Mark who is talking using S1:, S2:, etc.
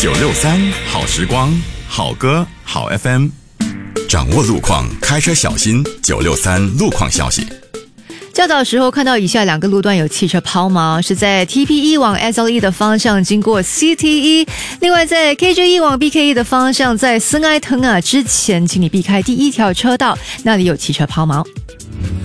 S1: 963好时光，好歌好 FM， 掌握路况，开车小心。963路况消息。
S2: 较早时候看到以下2个路段有汽车抛锚，是在 TP1 往 SLE 的方向经过 CT1， 另外在 KJ1 往 BKE 的方向在斯埃腾之前，请你避开第1条车道，那里有汽车抛锚。